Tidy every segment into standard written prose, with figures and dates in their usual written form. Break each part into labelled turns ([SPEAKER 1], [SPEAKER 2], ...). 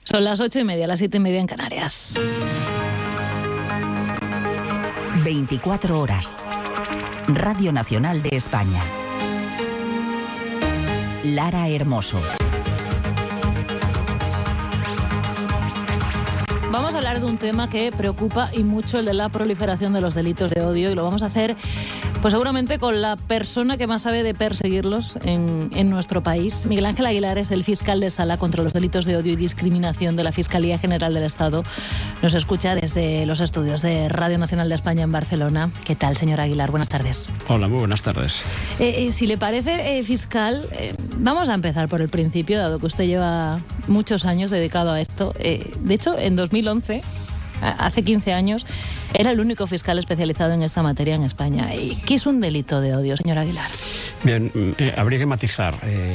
[SPEAKER 1] Son las 8:30, las 7:30 en Canarias.
[SPEAKER 2] 24 horas. Radio Nacional de España. Lara Hermoso.
[SPEAKER 1] Vamos a hablar de un tema que preocupa y mucho, el de la proliferación de los delitos de odio, y lo vamos a hacer pues seguramente con la persona que más sabe de perseguirlos en nuestro país. Miguel Ángel Aguilar es el fiscal de sala contra los delitos de odio y discriminación de la Fiscalía General del Estado. Nos escucha desde los estudios de Radio Nacional de España en Barcelona. ¿Qué tal, señor Aguilar? Buenas tardes.
[SPEAKER 3] Hola, muy buenas tardes.
[SPEAKER 1] Si le parece, fiscal, vamos a empezar por el principio, dado que usted lleva muchos años dedicado a esto. De hecho, en 2011, hace 15 años, era el único fiscal especializado en esta materia en España. ¿Qué es un delito de odio, señor Aguilar?
[SPEAKER 3] Bien, habría que matizar.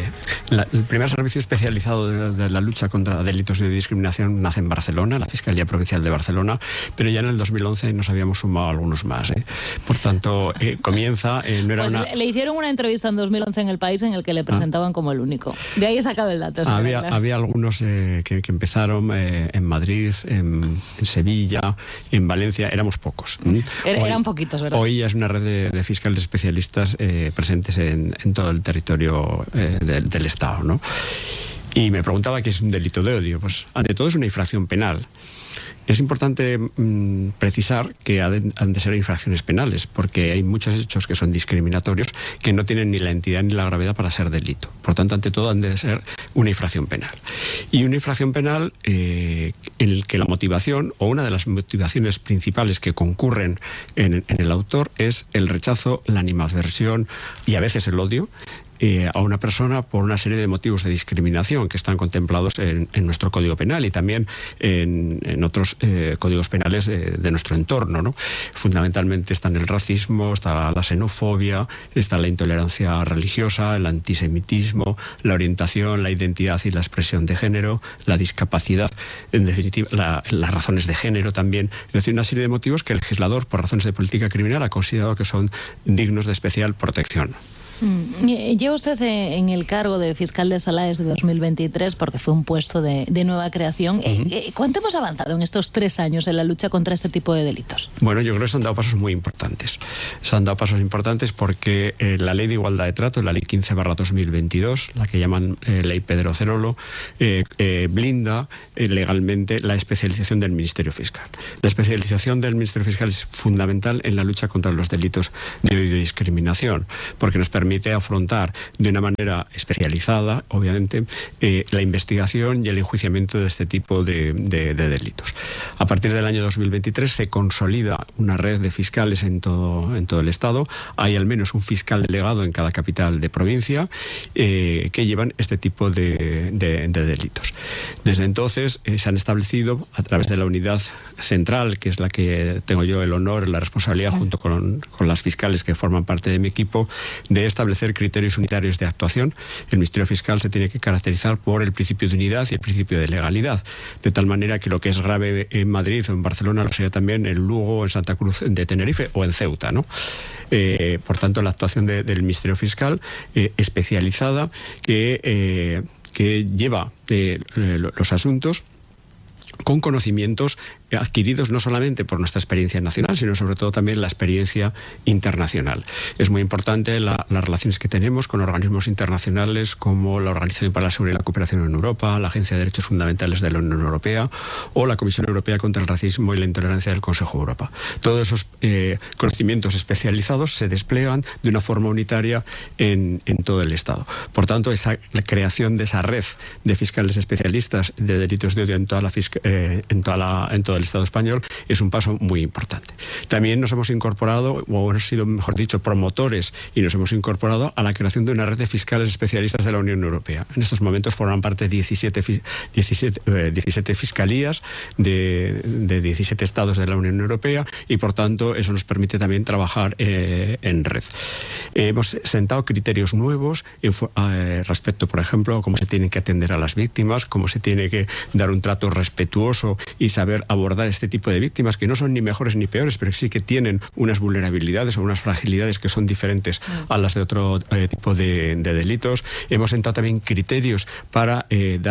[SPEAKER 3] El primer servicio especializado de la lucha contra delitos de discriminación nace en Barcelona, la Fiscalía Provincial de Barcelona, pero ya en el 2011 nos habíamos sumado algunos más. Por tanto, comienza... no era
[SPEAKER 1] pues le hicieron una entrevista en 2011 en El País en el que le presentaban como el único. De ahí he sacado el dato.
[SPEAKER 3] Había algunos que empezaron en Madrid, en Sevilla, en Valencia. Éramos pocos.
[SPEAKER 1] Eran poquitos, ¿verdad?
[SPEAKER 3] Hoy ya es una red de fiscales especialistas presentes en todo el territorio del Estado, ¿no? Y me preguntaba qué es un delito de odio. Pues ante todo es una infracción penal. Es importante precisar que han de ser infracciones penales, porque hay muchos hechos que son discriminatorios que no tienen ni la entidad ni la gravedad para ser delito. Por tanto, ante todo han de ser una infracción penal. Y una infracción penal en el que la motivación, o una de las motivaciones principales que concurren en el autor, es el rechazo, la animadversión y a veces el odio a una persona por una serie de motivos de discriminación que están contemplados en nuestro Código Penal y también en otros códigos penales de nuestro entorno, ¿no? Fundamentalmente están el racismo, está la xenofobia, está la intolerancia religiosa, el antisemitismo, la orientación, la identidad y la expresión de género, la discapacidad, en definitiva, las razones de género también. Es decir, una serie de motivos que el legislador, por razones de política criminal, ha considerado que son dignos de especial protección.
[SPEAKER 1] Lleva usted en el cargo de fiscal de sala desde 2023 porque fue un puesto de nueva creación. ¿Cuánto hemos avanzado en estos 3 años en la lucha contra este tipo de delitos?
[SPEAKER 3] Bueno, yo creo que se han dado pasos muy importantes. Se han dado pasos importantes porque la Ley de Igualdad de Trato, la Ley 15/2022, la que llaman Ley Pedrocerolo, blinda legalmente la especialización del Ministerio Fiscal. La especialización del Ministerio Fiscal es fundamental en la lucha contra los delitos de odio y discriminación, porque nos permite afrontar de una manera especializada, obviamente, la investigación y el enjuiciamiento de este tipo de delitos. A partir del año 2023 se consolida una red de fiscales en todo el Estado. Hay al menos un fiscal delegado en cada capital de provincia que llevan este tipo de delitos. Desde entonces se han establecido, a través de la unidad central, que es la que tengo yo el honor, la responsabilidad, junto con las fiscales que forman parte de mi equipo, de establecer criterios unitarios de actuación. El Ministerio Fiscal se tiene que caracterizar por el principio de unidad y el principio de legalidad, de tal manera que lo que es grave en Madrid o en Barcelona lo sea también en Lugo, en Santa Cruz de Tenerife o en Ceuta, ¿no? Por tanto, la actuación del Ministerio Fiscal especializada que lleva los asuntos con conocimientos adquiridos no solamente por nuestra experiencia nacional, sino sobre todo también la experiencia internacional. Es muy importante las relaciones que tenemos con organismos internacionales como la Organización para la Seguridad y la Cooperación en Europa, la Agencia de Derechos Fundamentales de la Unión Europea o la Comisión Europea contra el Racismo y la Intolerancia del Consejo de Europa. Todos esos conocimientos especializados se despliegan de una forma unitaria en todo el Estado. Por tanto, la creación de esa red de fiscales especialistas de delitos de odio en todo el Estado español es un paso muy importante. También nos hemos incorporado, o hemos sido, mejor dicho, promotores, y nos hemos incorporado a la creación de una red de fiscales especialistas de la Unión Europea. En estos momentos forman parte 17 fiscalías de 17 estados de la Unión Europea, y por tanto eso nos permite también trabajar en red. Hemos sentado criterios nuevos respecto, por ejemplo, a cómo se tienen que atender a las víctimas, cómo se tiene que dar un trato respetuoso y saber abordar este tipo de víctimas que no son ni mejores ni peores, pero sí que tienen unas vulnerabilidades o unas fragilidades que son diferentes a las de otro tipo de delitos. Hemos sentado también criterios para dar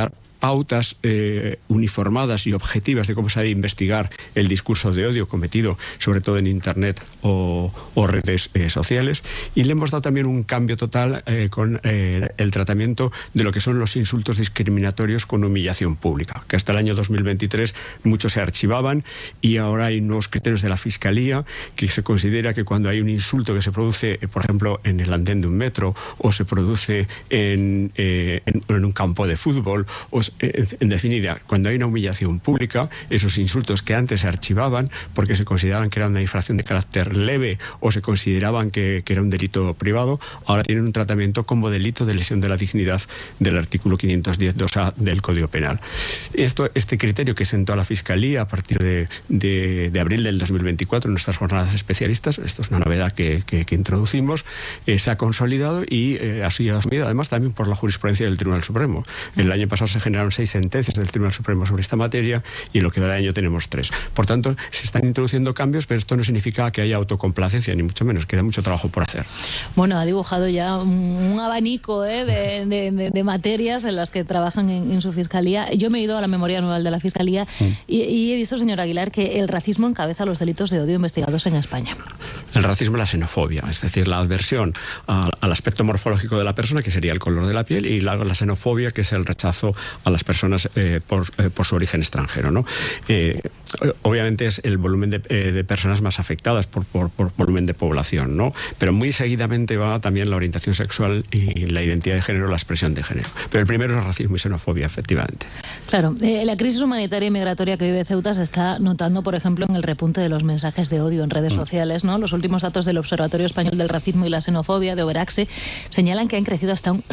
[SPEAKER 3] pautas uniformadas y objetivas de cómo se ha de investigar el discurso de odio cometido sobre todo en Internet o redes sociales, y le hemos dado también un cambio total con el tratamiento de lo que son los insultos discriminatorios con humillación pública, que hasta el año 2023 muchos se archivaban, y ahora hay nuevos criterios de la Fiscalía que se considera que cuando hay un insulto que se produce, por ejemplo, en el andén de un metro, o se produce en un campo de fútbol, o en definitiva, cuando hay una humillación pública, esos insultos que antes se archivaban porque se consideraban que era una infracción de carácter leve o se consideraban que era un delito privado, ahora tienen un tratamiento como delito de lesión de la dignidad del artículo 510(2)A del Código Penal. Este criterio que sentó a la Fiscalía a partir de abril del 2024 en nuestras jornadas especialistas, esto es una novedad que introducimos, se ha consolidado y ha sido asumido además también por la jurisprudencia del Tribunal Supremo. El año pasado se generaron 6 sentencias del Tribunal Supremo sobre esta materia y en lo que va de año tenemos 3. Por tanto, se están introduciendo cambios, pero esto no significa que haya autocomplacencia, ni mucho menos, queda mucho trabajo por hacer.
[SPEAKER 1] Bueno, ha dibujado ya un abanico de materias en las que trabajan en su Fiscalía. Yo me he ido a la memoria anual de la Fiscalía y he visto, señor Aguilar, que el racismo encabeza los delitos de odio investigados en España.
[SPEAKER 3] El racismo y la xenofobia, es decir, la adversión al aspecto morfológico de la persona, que sería el color de la piel, y la xenofobia, que es el rechazo a las personas por su origen extranjero, ¿no? Obviamente es el volumen de personas más afectadas por volumen de población, ¿no? Pero muy seguidamente va también la orientación sexual y la identidad de género, la expresión de género. Pero el primero es racismo y xenofobia, efectivamente.
[SPEAKER 1] Claro, la crisis humanitaria y migratoria que vive Ceuta se está notando, por ejemplo, en el repunte de los mensajes de odio en redes sociales, ¿no? Los últimos datos del Observatorio Español del Racismo y la Xenofobia, de Overaxe, señalan que han crecido hasta un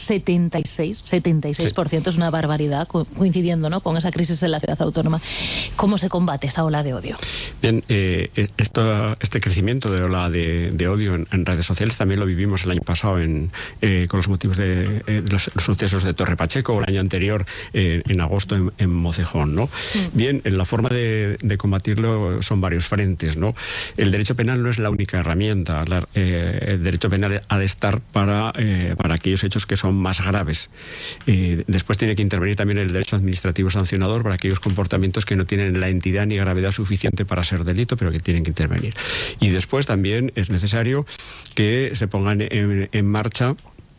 [SPEAKER 1] 76%, sí. Es una barbaridad, coincidiendo, ¿no?, con esa crisis en la ciudad autónoma. ¿Cómo se combate esa ola de odio?
[SPEAKER 3] Bien, este crecimiento de ola de odio en redes sociales también lo vivimos el año pasado con los motivos de los sucesos de Torre Pacheco, o el año anterior en agosto en Mocejón, ¿no? Bien, la forma de combatirlo son varios frentes, ¿no? El derecho penal no es la única herramienta. El derecho penal ha de estar para aquellos hechos que son más graves. Después tiene que intervenir también el derecho administrativo sancionador para aquellos comportamientos que no tienen la entidad ni gravedad suficiente para ser delito, pero que tienen que intervenir. Y después también es necesario que se pongan en marcha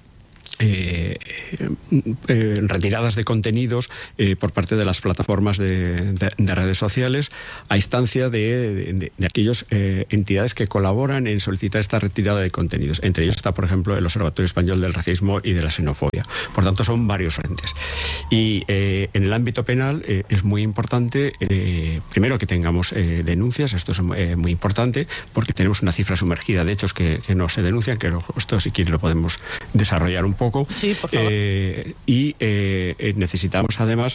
[SPEAKER 3] retiradas de contenidos por parte de las plataformas de redes sociales a instancia de aquellas entidades que colaboran en solicitar esta retirada de contenidos. Entre ellos está, por ejemplo, el Observatorio Español del Racismo y de la Xenofobia. Por tanto, son varios frentes. Y en el ámbito penal es muy importante, primero, que tengamos denuncias. Esto es muy importante porque tenemos una cifra sumergida de hechos que no se denuncian, que esto, si quiere, lo podemos desarrollar un poco.
[SPEAKER 1] Sí, por favor.
[SPEAKER 3] Y necesitamos además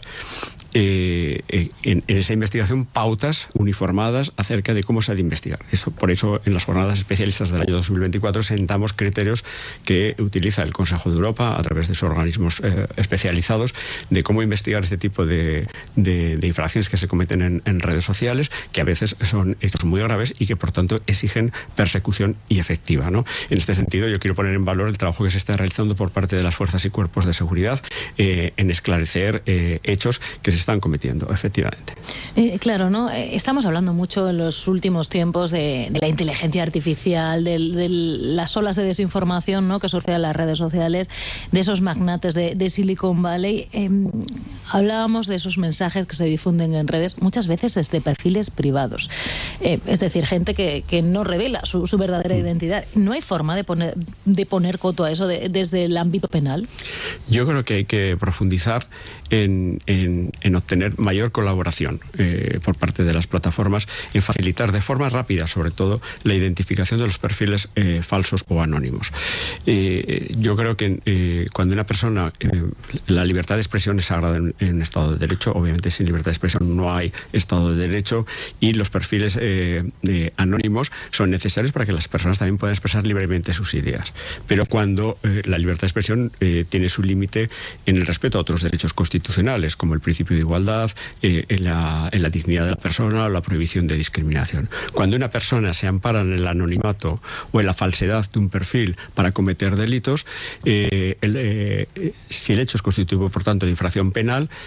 [SPEAKER 3] en esa investigación pautas uniformadas acerca de cómo se ha de investigar. Por eso en las jornadas especialistas del año 2024 sentamos criterios que utiliza el Consejo de Europa a través de sus organismos especializados de cómo investigar este tipo de infracciones que se cometen en redes sociales, que a veces son hechos muy graves y que por tanto exigen persecución y efectiva, ¿no? En este sentido, yo quiero poner en valor el trabajo que se está realizando por parte de las fuerzas y cuerpos de seguridad en esclarecer hechos que se están cometiendo, efectivamente.
[SPEAKER 1] Claro, ¿no? Estamos hablando mucho en los últimos tiempos de la inteligencia artificial, de las olas de desinformación, ¿no?, que surgen en las redes sociales, de esos magnates de Silicon Valley. Hablábamos de esos mensajes que se difunden en redes, muchas veces desde perfiles privados. Es decir, gente que no revela su verdadera identidad. ¿No hay forma de poner coto a eso desde el ámbito penal?
[SPEAKER 3] Yo creo que hay que profundizar en obtener mayor colaboración por parte de las plataformas, en facilitar de forma rápida, sobre todo, la identificación de los perfiles falsos o anónimos. Yo creo que cuando una persona, la libertad de expresión es sagrada en un Estado de Derecho. Obviamente sin libertad de expresión no hay Estado de Derecho, y los perfiles anónimos son necesarios para que las personas también puedan expresar libremente sus ideas. Pero cuando la libertad de expresión tiene su límite en el respeto a otros derechos constitucionales, como el principio de igualdad, en la dignidad de la persona o la prohibición de discriminación. Cuando una persona se ampara en el anonimato o en la falsedad de un perfil para cometer delitos, si el hecho es constitutivo, por tanto, de infracción penal,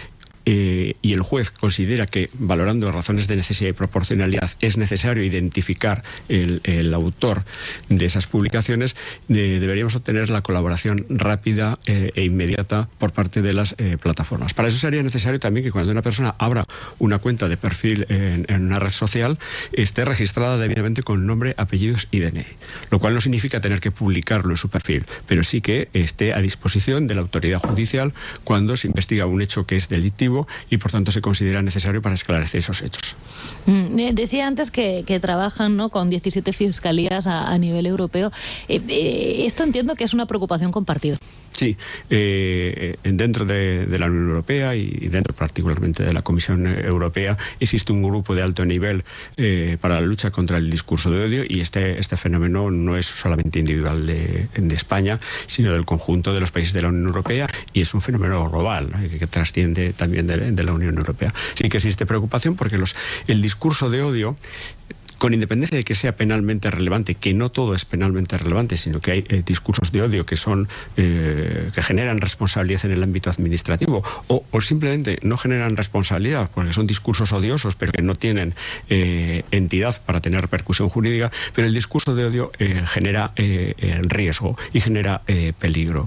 [SPEAKER 3] y el juez considera que, valorando razones de necesidad y proporcionalidad, es necesario identificar el autor de esas publicaciones, deberíamos obtener la colaboración rápida e inmediata por parte de las plataformas. Para eso sería necesario también que cuando una persona abra una cuenta de perfil en una red social, esté registrada debidamente con nombre, apellidos y DNI, lo cual no significa tener que publicarlo en su perfil, pero sí que esté a disposición de la autoridad judicial cuando se investiga un hecho que es delictivo y por tanto se considera necesario para esclarecer esos hechos.
[SPEAKER 1] Decía antes que trabajan, ¿no?, con 17 fiscalías a nivel europeo. Esto entiendo que es una preocupación compartida.
[SPEAKER 3] Sí, dentro de la Unión Europea y dentro particularmente de la Comisión Europea existe un grupo de alto nivel para la lucha contra el discurso de odio, y este fenómeno no es solamente individual de España, sino del conjunto de los países de la Unión Europea, y es un fenómeno global que trasciende también de la Unión Europea. Sí que existe preocupación porque el discurso de odio, con independencia de que sea penalmente relevante, que no todo es penalmente relevante, sino que hay discursos de odio que son que generan responsabilidad en el ámbito administrativo, o simplemente no generan responsabilidad porque son discursos odiosos pero que no tienen entidad para tener repercusión jurídica, pero el discurso de odio genera riesgo y genera peligro,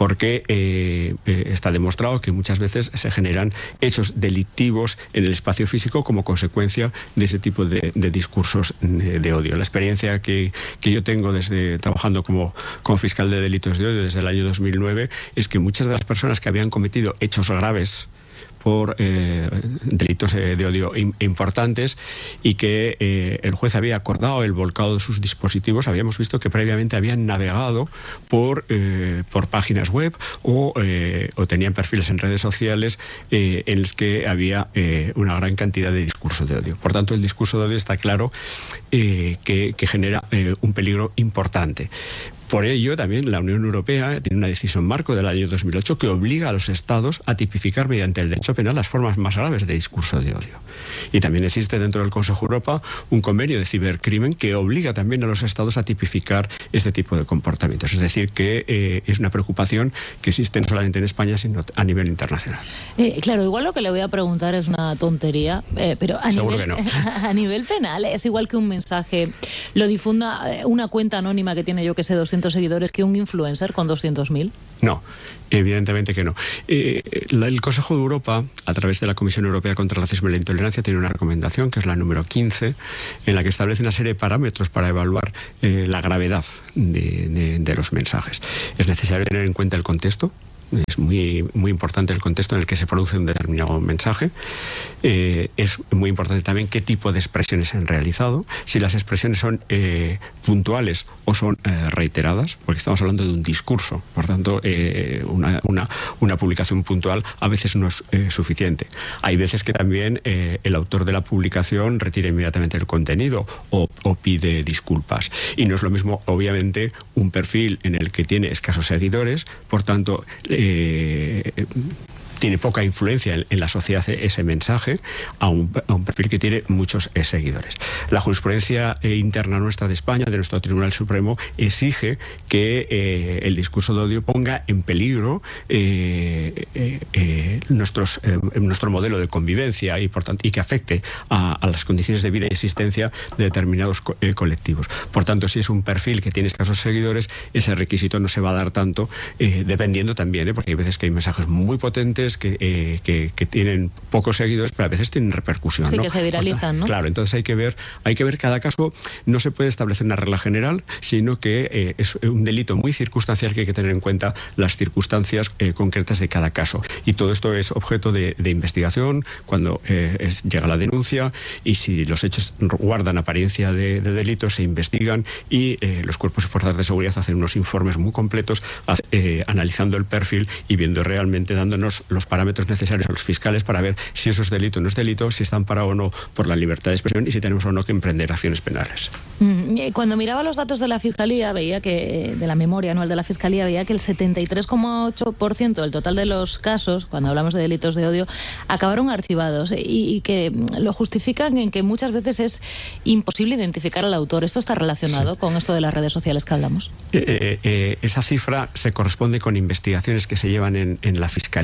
[SPEAKER 3] porque está demostrado que muchas veces se generan hechos delictivos en el espacio físico como consecuencia de ese tipo de discursos de odio. La experiencia que yo tengo desde trabajando como fiscal de delitos de odio desde el año 2009 es que muchas de las personas que habían cometido hechos graves por delitos de odio importantes y que el juez había acordado el volcado de sus dispositivos, habíamos visto que previamente habían navegado por páginas web o tenían perfiles en redes sociales en los que había una gran cantidad de discurso de odio. Por tanto, el discurso de odio está claro que genera un peligro importante. Por ello, también la Unión Europea tiene una decisión marco del año 2008 que obliga a los Estados a tipificar mediante el derecho penal las formas más graves de discurso de odio. Y también existe dentro del Consejo de Europa un convenio de cibercrimen que obliga también a los Estados a tipificar este tipo de comportamientos. Es decir, que es una preocupación que existe no solamente en España, sino a nivel internacional.
[SPEAKER 1] Claro, igual lo que le voy a preguntar es una tontería, pero a nivel penal es igual que un mensaje lo difunda una cuenta anónima que tiene, yo que sé, 200 seguidores, que un influencer con 200.000?
[SPEAKER 3] No, evidentemente que no. El Consejo de Europa, a través de la Comisión Europea contra el Racismo y la Intolerancia, tiene una recomendación, que es la número 15, en la que establece una serie de parámetros para evaluar la gravedad de los mensajes. Es necesario tener en cuenta el contexto. Es muy importante el contexto en el que se produce un determinado mensaje. Es muy importante también qué tipo de expresiones se han realizado, si las expresiones son puntuales o son reiteradas, porque estamos hablando de un discurso. Por tanto, una publicación puntual a veces no es suficiente. Hay veces que también el autor de la publicación retira inmediatamente el contenido o pide disculpas. Y no es lo mismo, obviamente, un perfil en el que tiene escasos seguidores, por tanto, tiene poca influencia en la sociedad ese mensaje, a un perfil que tiene muchos seguidores. La jurisprudencia interna nuestra de España, de nuestro Tribunal Supremo, exige que el discurso de odio ponga en peligro nuestro modelo de convivencia y que afecte a las condiciones de vida y existencia de determinados colectivos. Por tanto, si es un perfil que tiene escasos seguidores, ese requisito no se va a dar tanto, dependiendo también, porque hay veces que hay mensajes muy potentes que tienen pocos seguidores, pero a veces tienen repercusión,
[SPEAKER 1] sí,
[SPEAKER 3] ¿no?
[SPEAKER 1] Que se viralizan, ¿no?
[SPEAKER 3] Claro, entonces hay que ver cada caso. No se puede establecer una regla general, sino que es un delito muy circunstancial, que hay que tener en cuenta las circunstancias concretas de cada caso. Y todo esto es objeto de investigación cuando llega la denuncia, y si los hechos guardan apariencia de delito, se investigan, y los cuerpos y fuerzas de seguridad hacen unos informes muy completos analizando el perfil y viendo realmente, dándonos los parámetros necesarios a los fiscales para ver si eso es delito o no es delito, si está amparado o no por la libertad de expresión y si tenemos o no que emprender acciones penales.
[SPEAKER 1] Cuando miraba los datos de la Fiscalía, veía que, de la memoria anual de la Fiscalía, veía que el 73,8% del total de los casos, cuando hablamos de delitos de odio, acabaron archivados, y que lo justifican en que muchas veces es imposible identificar al autor. ¿Esto está relacionado con esto de las redes sociales que hablamos?
[SPEAKER 3] Esa cifra se corresponde con investigaciones que se llevan en la Fiscalía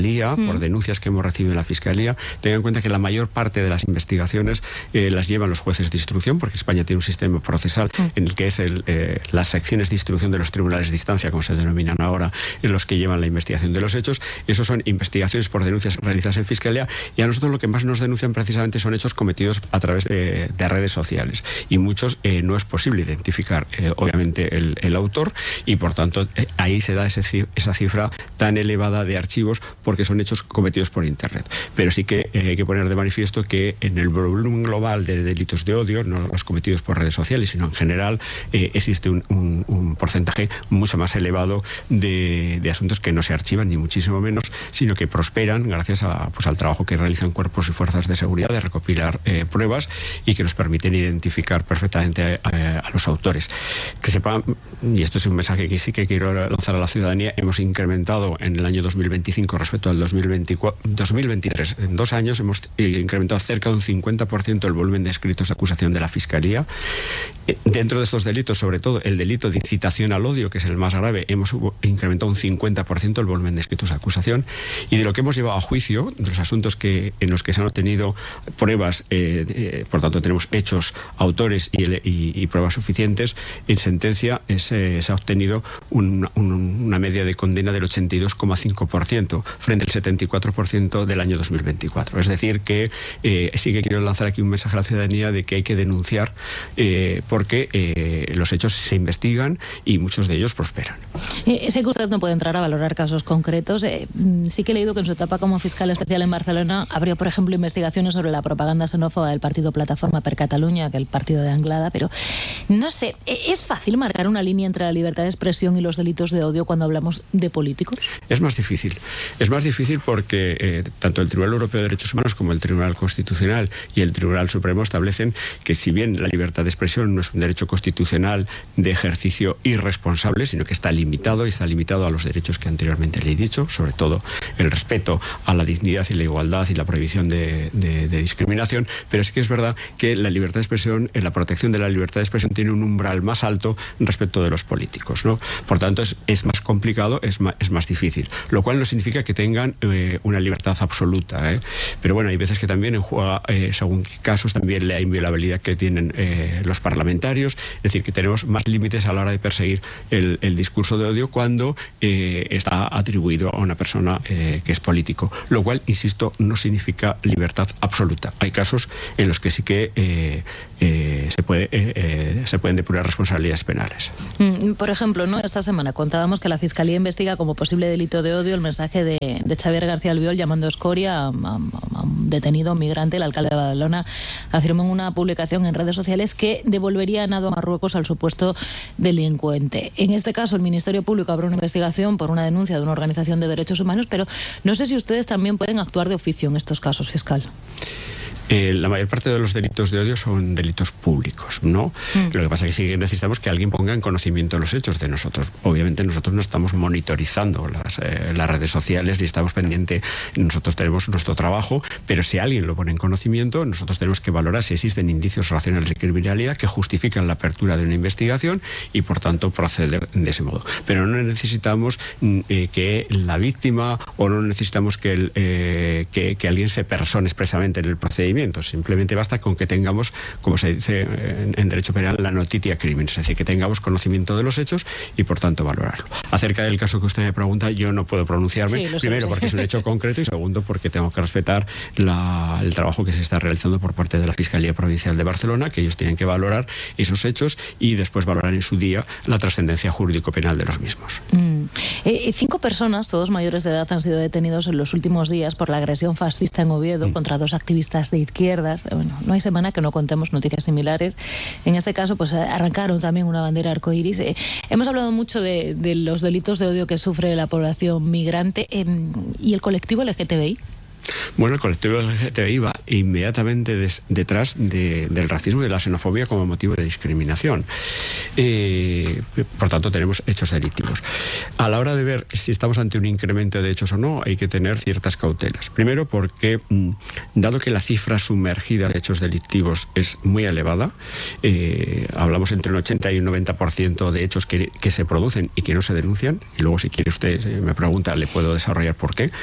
[SPEAKER 3] por denuncias que hemos recibido en la Fiscalía. Tengan en cuenta que la mayor parte de las investigaciones las llevan los jueces de instrucción, porque España tiene un sistema procesal en el que es las secciones de instrucción de los tribunales de instancia, como se denominan ahora, en los que llevan la investigación de los hechos. Esos son investigaciones por denuncias realizadas en Fiscalía, y a nosotros lo que más nos denuncian precisamente son hechos cometidos a través de redes sociales, y muchos no es posible identificar obviamente el autor, y por tanto ahí se da esa cifra tan elevada de archivos, porque son hechos cometidos por Internet. Pero sí que hay que poner de manifiesto que en el volumen global de delitos de odio, no los cometidos por redes sociales, sino en general, existe un porcentaje mucho más elevado de asuntos que no se archivan, ni muchísimo menos, sino que prosperan gracias al trabajo que realizan cuerpos y fuerzas de seguridad de recopilar pruebas, y que nos permiten identificar perfectamente a los autores. Que sepan, y esto es un mensaje que sí que quiero lanzar a la ciudadanía, hemos incrementado en el año 2025 respecto al 2023, en 2 años hemos incrementado cerca de un 50% el volumen de escritos de acusación de la Fiscalía. Dentro de estos delitos, sobre todo el delito de incitación al odio, que es el más grave, hemos incrementado un 50% el volumen de escritos de acusación, y de lo que hemos llevado a juicio, de los asuntos en los que se han obtenido pruebas, por tanto tenemos hechos, autores y pruebas suficientes, en sentencia se ha obtenido una media de condena del 82,5% frente al 74% del año 2024. Es decir, que sí que quiero lanzar aquí un mensaje a la ciudadanía de que hay que denunciar, porque los hechos se investigan y muchos de ellos prosperan.
[SPEAKER 1] Sé que usted no puede entrar a valorar casos concretos. Sí que he leído que en su etapa como fiscal especial en Barcelona abrió, por ejemplo, investigaciones sobre la propaganda xenófoba del partido Plataforma per Catalunya, que el partido de Anglada, pero no sé, ¿es fácil marcar una línea entre la libertad de expresión y los delitos de odio cuando hablamos de políticos?
[SPEAKER 3] Es más difícil. Es más difícil porque tanto el Tribunal Europeo de Derechos Humanos como el Tribunal Constitucional y el Tribunal Supremo establecen que, si bien la libertad de expresión no es un derecho constitucional de ejercicio irresponsable, sino que está limitado, y está limitado a los derechos que anteriormente le he dicho, sobre todo el respeto a la dignidad y la igualdad y la prohibición de discriminación, pero sí que es verdad que la libertad de expresión, la protección de la libertad de expresión tiene un umbral más alto respecto de los políticos, ¿no? Por tanto, es más complicado, es más difícil, lo cual no significa que tengan una libertad absoluta, pero bueno, hay veces que también juega, según qué casos, también la inviolabilidad que tienen los parlamentarios, es decir, que tenemos más límites a la hora de perseguir el discurso de odio cuando está atribuido a una persona que es político, lo cual, insisto, no significa libertad absoluta. Hay casos en los que sí que se pueden depurar responsabilidades penales.
[SPEAKER 1] Por ejemplo, ¿no? Esta semana contábamos que la Fiscalía investiga como posible delito de odio el mensaje de Xavier García Albiol llamando escoria a un detenido migrante. El alcalde de Badalona afirmó en una publicación en redes sociales que devolvería a nado a Marruecos al supuesto delincuente. En este caso, el Ministerio Público abre una investigación por una denuncia de una organización de derechos humanos, pero no sé si ustedes también pueden actuar de oficio en estos casos, fiscal.
[SPEAKER 3] La mayor parte de los delitos de odio son delitos públicos, ¿no? Lo que pasa es que sí que necesitamos que alguien ponga en conocimiento los hechos de nosotros. Obviamente nosotros no estamos monitorizando las redes sociales ni estamos pendientes. Nosotros tenemos nuestro trabajo, pero si alguien lo pone en conocimiento, nosotros tenemos que valorar si existen indicios racionales de criminalidad que justifican la apertura de una investigación y, por tanto, proceder de ese modo. Pero no necesitamos que la víctima, o no necesitamos que alguien se persone expresamente en el procedimiento. Simplemente basta con que tengamos, como se dice en derecho penal, la notitia crimen, es decir, que tengamos conocimiento de los hechos y, por tanto, valorarlo. Acerca del caso que usted me pregunta, yo no puedo pronunciarme, primero porque es un hecho concreto, y segundo porque tengo que respetar el trabajo que se está realizando por parte de la Fiscalía Provincial de Barcelona, que ellos tienen que valorar esos hechos y después valorar en su día la trascendencia jurídico-penal de los mismos.
[SPEAKER 1] 5 personas, todos mayores de edad, han sido detenidos en los últimos días por la agresión fascista en Oviedo contra 2 activistas de izquierdas. Bueno, no hay semana que no contemos noticias similares. En este caso, pues arrancaron también una bandera arcoíris. Hemos hablado mucho de los delitos de odio que sufre la población migrante y el colectivo LGTBI.
[SPEAKER 3] Bueno, el colectivo LGTBI va inmediatamente detrás del racismo y de la xenofobia como motivo de discriminación. Por tanto, tenemos hechos delictivos. A la hora de ver si estamos ante un incremento de hechos o no, hay que tener ciertas cautelas. Primero, porque dado que la cifra sumergida de hechos delictivos es muy elevada, hablamos entre un 80 y un 90% de hechos que se producen y que no se denuncian, y luego si quiere usted me pregunta, le puedo desarrollar por qué.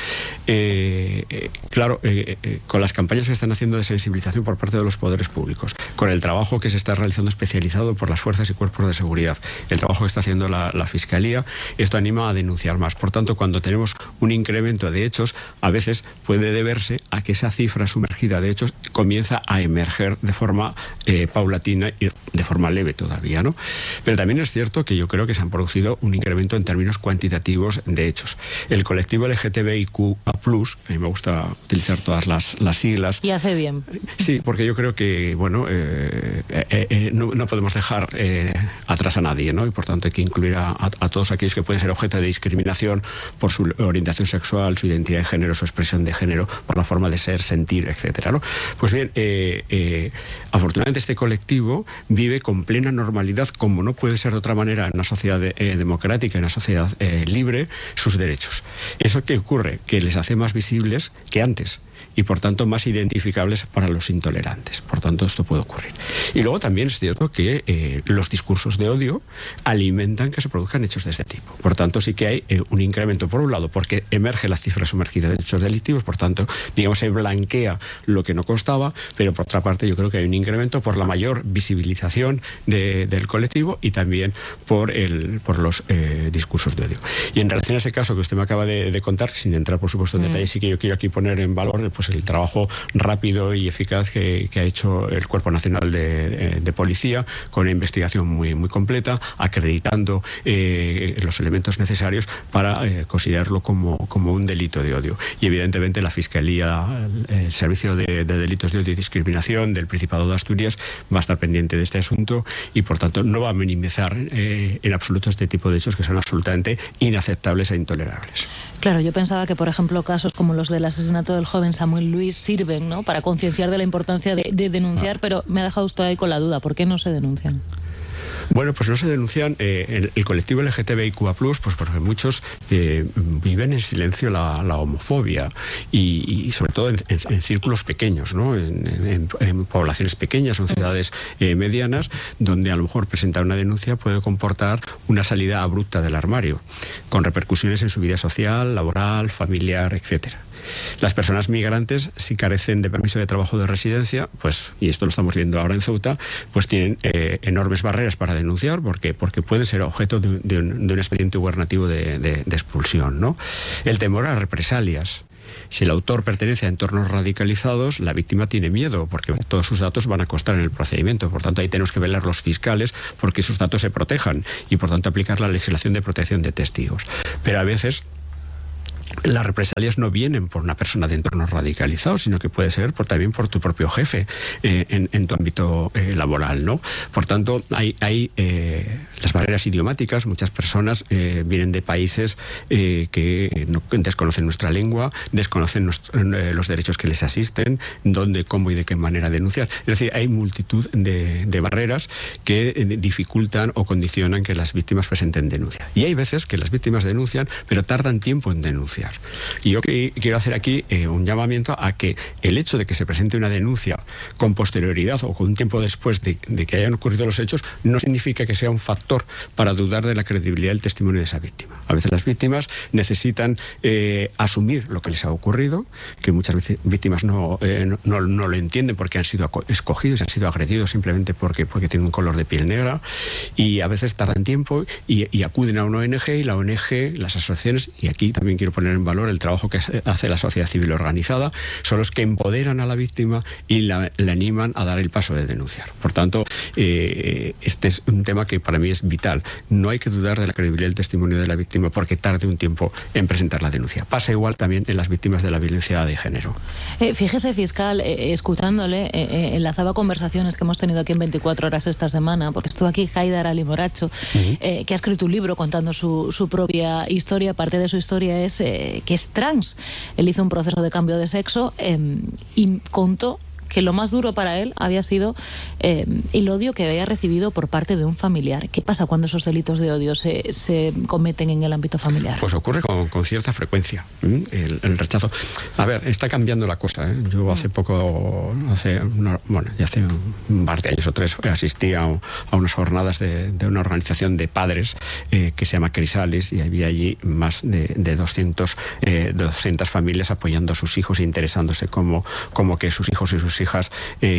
[SPEAKER 3] Claro, con las campañas que están haciendo de sensibilización por parte de los poderes públicos, con el trabajo que se está realizando especializado por las fuerzas y cuerpos de seguridad, el trabajo que está haciendo la Fiscalía, esto anima a denunciar más. Por tanto, cuando tenemos un incremento de hechos, a veces puede deberse a que esa cifra sumergida de hechos comienza a emerger de forma paulatina y de forma leve todavía, ¿no? Pero también es cierto que yo creo que se han producido un incremento en términos cuantitativos de hechos. El colectivo LGTBIQA+, a mí me gusta utilizar todas las siglas.
[SPEAKER 1] Y hace bien.
[SPEAKER 3] Sí, porque yo creo que, bueno, no podemos dejar atrás a nadie, ¿no? Y por tanto hay que incluir a todos aquellos que pueden ser objeto de discriminación por su orientación sexual, su identidad de género, su expresión de género, por la forma de ser, sentir, etcétera, ¿no? Pues bien, afortunadamente este colectivo vive con plena normalidad, como no puede ser de otra manera en una sociedad democrática, en una sociedad libre, sus derechos. ¿Eso qué ocurre? Que les hace más visibles que antes y por tanto más identificables para los intolerantes. Por tanto, esto puede ocurrir. Y luego también es cierto que los discursos de odio alimentan que se produzcan hechos de este tipo. Por tanto, sí que hay un incremento, por un lado, porque emerge la cifra sumergida de hechos delictivos, por tanto, digamos, se blanquea lo que no constaba, pero por otra parte yo creo que hay un incremento por la mayor visibilización del colectivo y también por los discursos de odio. Y en relación a ese caso que usted me acaba de contar, sin entrar por supuesto en detalle, sí que yo quiero aquí poner en valor pues el trabajo rápido y eficaz que ha hecho el Cuerpo Nacional de Policía, con una investigación muy, muy completa, acreditando los elementos necesarios para considerarlo como un delito de odio. Y evidentemente la Fiscalía, el Servicio de Delitos de Odio y Discriminación del Principado de Asturias va a estar pendiente de este asunto y por tanto no va a minimizar en absoluto este tipo de hechos que son absolutamente inaceptables e intolerables.
[SPEAKER 1] Claro, yo pensaba que, por ejemplo, casos como los del asesinato del joven Samuel Luis sirven, ¿no?, para concienciar de la importancia de denunciar, pero me ha dejado usted ahí con la duda. ¿Por qué no se denuncian?
[SPEAKER 3] Bueno, pues no se denuncian el colectivo LGTBIQA+, pues porque muchos viven en silencio la homofobia y sobre todo en círculos pequeños, ¿no? En poblaciones pequeñas o en ciudades medianas, donde a lo mejor presentar una denuncia puede comportar una salida abrupta del armario, con repercusiones en su vida social, laboral, familiar, etcétera. Las personas migrantes, si carecen de permiso de trabajo de residencia, pues, y esto lo estamos viendo ahora en Ceuta, pues tienen enormes barreras para denunciar, porque pueden ser objeto de un expediente gubernativo de expulsión, ¿no? El temor a represalias. Si el autor pertenece a entornos radicalizados, la víctima tiene miedo, porque todos sus datos van a constar en el procedimiento. Por tanto, ahí tenemos que velar los fiscales porque sus datos se protejan y, por tanto, aplicar la legislación de protección de testigos. Pero a veces las represalias no vienen por una persona de entornos radicalizados, sino que puede ser también por tu propio jefe en tu ámbito laboral, ¿no? Por tanto, hay las barreras idiomáticas. Muchas personas vienen de países que desconocen nuestra lengua, desconocen los derechos que les asisten, dónde, cómo y de qué manera denunciar. Es decir, hay multitud de barreras que dificultan o condicionan que las víctimas presenten denuncia. Y hay veces que las víctimas denuncian, pero tardan tiempo en denunciar. Y yo quiero hacer aquí un llamamiento a que el hecho de que se presente una denuncia con posterioridad o con un tiempo después de que hayan ocurrido los hechos no significa que sea un factor para dudar de la credibilidad del testimonio de esa víctima. A veces las víctimas necesitan asumir lo que les ha ocurrido, que muchas víctimas no lo entienden porque han sido escogidos, han sido agredidos simplemente porque tienen un color de piel negra, y a veces tardan tiempo y acuden a una ONG, y la ONG, las asociaciones, y aquí también quiero poner en valor el trabajo que hace la sociedad civil organizada, son los que empoderan a la víctima y la animan a dar el paso de denunciar. Por tanto, este es un tema que para mí es vital. No hay que dudar de la credibilidad del testimonio de la víctima porque tarde un tiempo en presentar la denuncia. Pasa igual también en las víctimas de la violencia de género.
[SPEAKER 1] Fíjese, fiscal, escuchándole, enlazaba conversaciones que hemos tenido aquí en 24 horas esta semana, porque estuvo aquí Haidar Ali Moracho, que ha escrito un libro contando su propia historia. Parte de su historia es que es trans. Él hizo un proceso de cambio de sexo y contó que lo más duro para él había sido el odio que había recibido por parte de un familiar. ¿Qué pasa cuando esos delitos de odio se cometen en el ámbito familiar?
[SPEAKER 3] Pues ocurre con cierta frecuencia, el rechazo. A ver, está cambiando la cosa, ¿eh? Yo hace poco, ya hace un par de años o 3, asistí a unas jornadas de una organización de padres que se llama Crisalis, y había allí más de 200 familias apoyando a sus hijos e interesándose como que sus hijos y sus hijas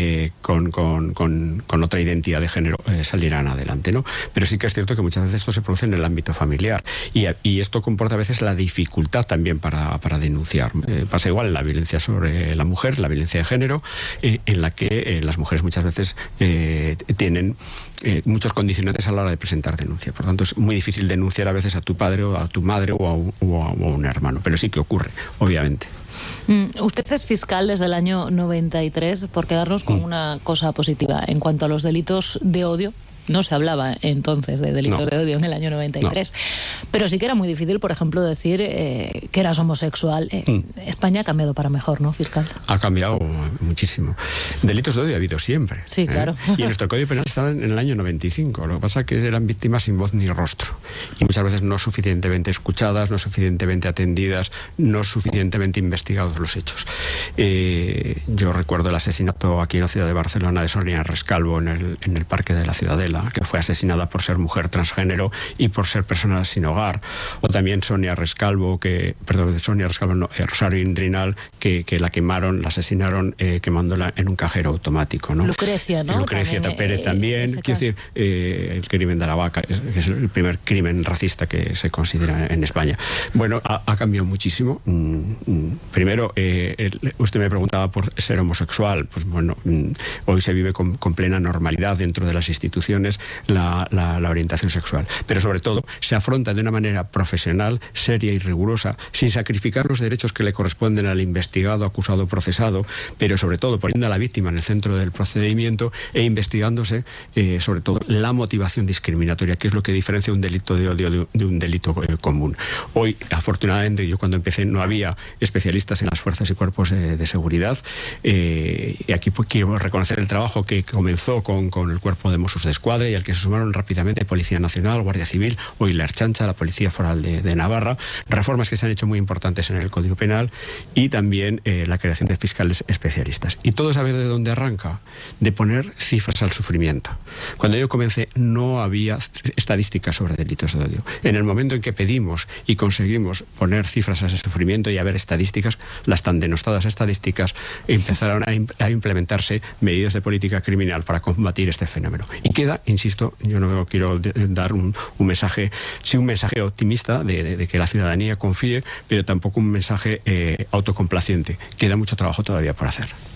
[SPEAKER 3] con otra identidad de género salirán adelante, ¿no? Pero sí que es cierto que muchas veces esto se produce en el ámbito familiar y esto comporta a veces la dificultad también para denunciar. Pasa igual en la violencia sobre la mujer, la violencia de género, en la que las mujeres muchas veces tienen muchos condicionantes a la hora de presentar denuncia. Por tanto, es muy difícil denunciar a veces a tu padre o a tu madre o a un hermano, pero sí que ocurre, obviamente.
[SPEAKER 1] Usted es fiscal desde el año 93, por quedarnos con una cosa positiva. En cuanto a los delitos de odio, no se hablaba entonces de delitos de odio en el año 93, pero sí que era muy difícil, por ejemplo, decir que eras homosexual. España ha cambiado para mejor, ¿no, fiscal?
[SPEAKER 3] Ha cambiado muchísimo. Delitos de odio ha habido siempre.
[SPEAKER 1] Sí, claro.
[SPEAKER 3] Y nuestro Código Penal estaba en el año 95. Lo que pasa es que eran víctimas sin voz ni rostro. Y muchas veces no suficientemente escuchadas, no suficientemente atendidas, no suficientemente investigados los hechos. Yo recuerdo el asesinato aquí en la ciudad de Barcelona de Sonia Rescalvo en el Parque de la Ciudadela, que fue asesinada por ser mujer transgénero y por ser persona sin hogar. O también Rosario Indrinal, que la quemaron, la asesinaron quemándola en un cajero automático, ¿no?
[SPEAKER 1] Lucrecia, ¿no?
[SPEAKER 3] Lucrecia Pérez también. Quiero decir, el crimen de la vaca, que es el primer crimen racista que se considera en España. Bueno, ha cambiado muchísimo. Primero, usted me preguntaba por ser homosexual. Pues bueno, hoy se vive con plena normalidad dentro de las instituciones la orientación sexual. Pero sobre todo, se afronta de una manera profesional, seria y rigurosa, sin sacrificar los derechos que le corresponden al investigado, acusado, procesado, pero sobre todo poniendo a la víctima en el centro del procedimiento e investigándose, sobre todo, la motivación discriminatoria, que es lo que diferencia un delito de odio de un delito común. Hoy, afortunadamente, yo cuando empecé no había especialistas en las fuerzas y cuerpos de seguridad, y aquí quiero reconocer el trabajo que comenzó con el cuerpo de Mossos d'Esquadra y al que se sumaron rápidamente Policía Nacional, Guardia Civil, hoy la Ertzaintza, la Policía Foral de Navarra, reformas que se han hecho muy importantes en el Código Penal y también la creación de fiscales especialistas. Y todo sabe de dónde arranca, de poner cifras al sufrimiento. Cuando yo comencé no había estadísticas sobre delitos de odio. En el momento en que pedimos y conseguimos poner cifras a ese sufrimiento y a ver estadísticas, las tan denostadas estadísticas empezaron a implementarse medidas de política criminal para combatir este fenómeno. Y queda, insisto, yo no quiero dar un mensaje, sí un mensaje optimista de que la ciudadanía confíe, pero tampoco un mensaje autocomplaciente. Queda mucho trabajo todavía por hacer.